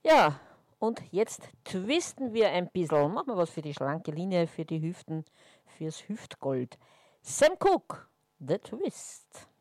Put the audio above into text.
Ja, und jetzt twisten wir ein bisschen. Machen wir was für die schlanke Linie, für die Hüften, fürs Hüftgold. Sam Cooke, The Twist.